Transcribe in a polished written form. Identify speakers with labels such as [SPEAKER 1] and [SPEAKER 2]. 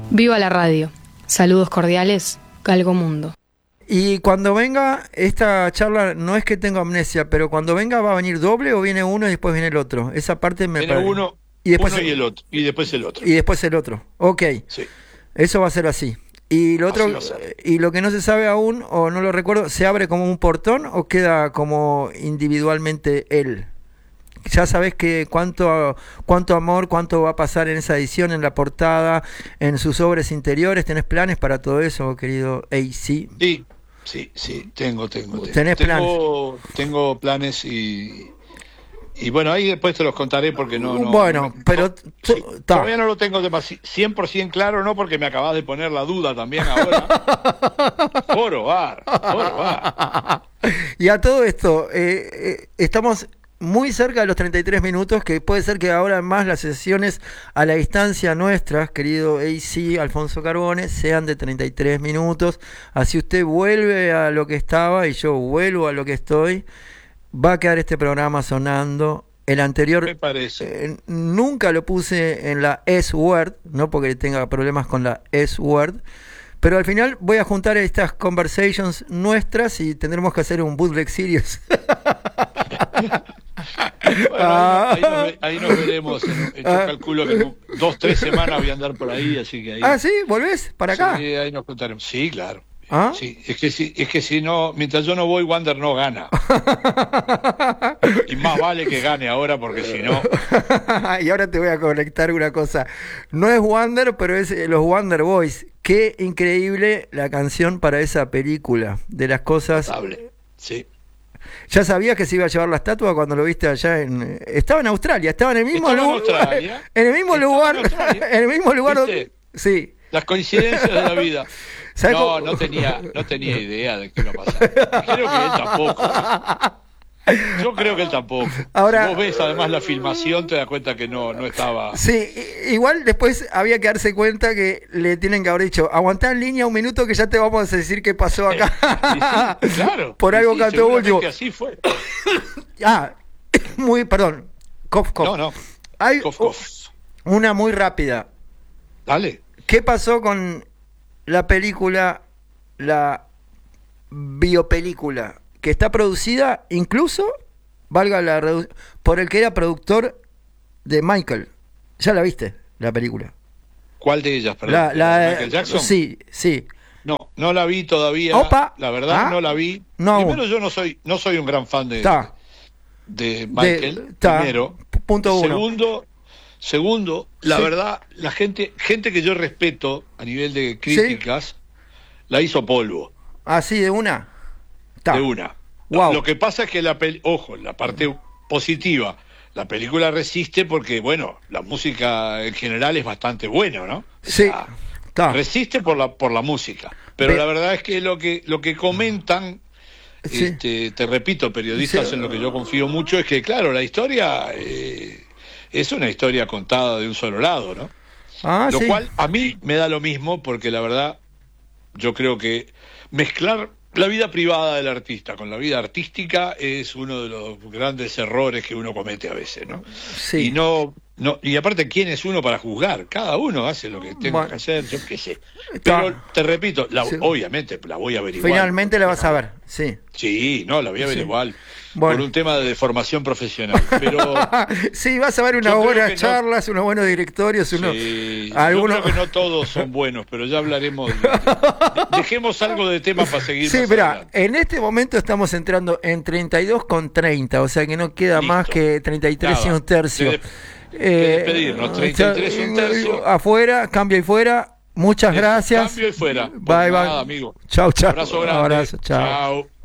[SPEAKER 1] Viva la radio. Saludos cordiales, Galgo Mundo.
[SPEAKER 2] Y cuando venga esta charla, no es que tenga amnesia, pero cuando venga va a venir doble o viene uno y después viene el otro. Esa parte me
[SPEAKER 3] viene
[SPEAKER 2] parece.
[SPEAKER 3] Uno y el otro, y después el otro.
[SPEAKER 2] Y después el otro. Ok.
[SPEAKER 3] Sí.
[SPEAKER 2] Eso va a ser así. Y lo otro, y lo que no se sabe aún, o no lo recuerdo, ¿se abre como un portón o queda como individualmente él? Ya sabés que cuánto amor, cuánto va a pasar en esa edición, en la portada, en sus sobres interiores. ¿Tenés planes para todo eso, querido AC?
[SPEAKER 3] Sí, tengo.
[SPEAKER 2] ¿Tenés planes?
[SPEAKER 3] Tengo planes y bueno, ahí después te los contaré porque
[SPEAKER 2] pero
[SPEAKER 3] todavía no lo tengo 100% claro, no, porque me acabas de poner la duda también ahora. Forobar.
[SPEAKER 2] Y a todo esto, estamos muy cerca de los 33 minutos, que puede ser que ahora más las sesiones a la distancia nuestras, querido AC Alfonso Carbone, sean de 33 minutos. Así usted vuelve a lo que estaba y yo vuelvo a lo que estoy. Va a quedar este programa sonando. El anterior
[SPEAKER 3] me parece.
[SPEAKER 2] Nunca lo puse en la S-Word, no porque tenga problemas con la S-Word, pero al final voy a juntar estas conversations nuestras y tendremos que hacer un bootleg series.
[SPEAKER 3] Bueno, ahí nos veremos. Yo calculo que 2-3 semanas voy a andar por ahí, así que ahí.
[SPEAKER 2] ¿Sí? ¿Volvés para acá?
[SPEAKER 3] Sí, ahí nos contaremos. Sí, claro. Sí, es que si no, mientras yo no voy, Wander no gana. Y más vale que gane ahora, porque si no.
[SPEAKER 2] Y ahora te voy a conectar una cosa. No es Wander, pero es los Wander Boys. Qué increíble la canción para esa película. De las cosas.
[SPEAKER 3] Notable. Sí.
[SPEAKER 2] ¿Ya sabías que se iba a llevar la estatua cuando lo viste allá en... Estaba en Australia, estaba en el mismo lugar. En el mismo lugar. En el mismo lugar donde... Sí.
[SPEAKER 3] Las coincidencias de la vida. No tenía idea de qué iba a pasar. Creo que él tampoco. Yo creo que él tampoco.
[SPEAKER 2] Ahora,
[SPEAKER 3] si vos ves además la filmación, te das cuenta que no estaba.
[SPEAKER 2] Sí, igual después había que darse cuenta que le tienen que haber dicho: aguantá en línea un minuto que ya te vamos a decir qué pasó acá.
[SPEAKER 3] Sí, claro.
[SPEAKER 2] Por algo cantó último.
[SPEAKER 3] Así fue.
[SPEAKER 2] Perdón. Cof.
[SPEAKER 3] No.
[SPEAKER 2] Hay
[SPEAKER 3] cof.
[SPEAKER 2] Una muy rápida.
[SPEAKER 3] Dale.
[SPEAKER 2] ¿Qué pasó con la película, la biopelícula, que está producida incluso, por el que era productor de Michael? ¿Ya la viste, la película?
[SPEAKER 3] ¿Cuál de ellas, perdón? ¿Michael Jackson?
[SPEAKER 2] Sí.
[SPEAKER 3] No la vi todavía.
[SPEAKER 2] Opa.
[SPEAKER 3] La verdad no la vi.
[SPEAKER 2] No.
[SPEAKER 3] Primero, yo no soy un gran fan de Michael. Primero.
[SPEAKER 2] Punto uno.
[SPEAKER 3] Segundo, la verdad, la gente que yo respeto a nivel de críticas, la hizo polvo.
[SPEAKER 2] ¿Así de una?
[SPEAKER 3] De una.
[SPEAKER 2] Wow.
[SPEAKER 3] Lo que pasa es que la parte positiva, la película resiste porque, bueno, la música en general es bastante buena, ¿no? Resiste por la música. Pero la verdad es que lo que comentan, te repito, periodistas en lo que yo confío mucho, es que, claro, la historia... es una historia contada de un solo lado, ¿no? Lo cual a mí me da lo mismo, porque la verdad yo creo que mezclar la vida privada del artista con la vida artística es uno de los grandes errores que uno comete a veces, ¿no?
[SPEAKER 2] Sí.
[SPEAKER 3] Y aparte, ¿quién es uno para juzgar? Cada uno hace lo que tenga que hacer, yo qué sé. Pero te repito, obviamente la voy a ver igual.
[SPEAKER 2] Finalmente la vas a ver, sí.
[SPEAKER 3] Sí, la voy a ver igual. Bueno. Por un tema de formación profesional. Pero
[SPEAKER 2] sí, vas a ver unas buenas charlas, unos buenos directorios.
[SPEAKER 3] Yo creo que no todos son buenos, pero ya hablaremos. Dejemos algo de tema para seguir.
[SPEAKER 2] Sí, mira, en este momento estamos entrando en 32,30, o sea que no queda más que 33 y un tercio.
[SPEAKER 3] Despedirnos, 33 y un tercio.
[SPEAKER 2] Afuera, cambio y fuera. Muchas gracias.
[SPEAKER 3] Cambio y fuera.
[SPEAKER 2] Bye.
[SPEAKER 3] Nada, amigo.
[SPEAKER 2] Chau.
[SPEAKER 3] Abrazo grande.
[SPEAKER 2] Chao.